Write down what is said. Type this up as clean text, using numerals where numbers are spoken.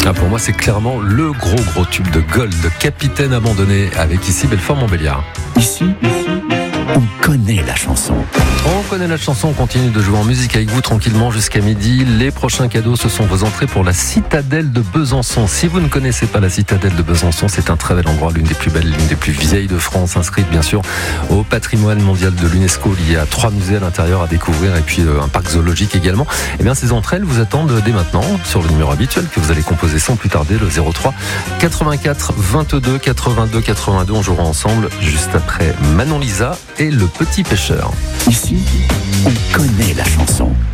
Pour moi, c'est clairement le gros tube de Gold, Capitaine abandonné, avec ici Belfort-Montbéliard. Ici, on connaît la chanson. On connaît la chanson, on continue de jouer en musique avec vous tranquillement jusqu'à midi. Les prochains cadeaux, ce sont vos entrées pour la Citadelle de Besançon. Si vous ne connaissez pas la Citadelle de Besançon, c'est un très bel endroit, l'une des plus belles, l'une des plus vieilles de France, inscrite bien sûr au patrimoine mondial de l'UNESCO. Il y a 3 musées à l'intérieur à découvrir et puis un parc zoologique également. Et bien ces entrées, elles vous attendent dès maintenant sur le numéro habituel que vous allez composer sans plus tarder, le 03 84 22 82 82. On jouera ensemble juste après Manon Lisa et Le Petit Pêcheur. Ici, on connaît la chanson.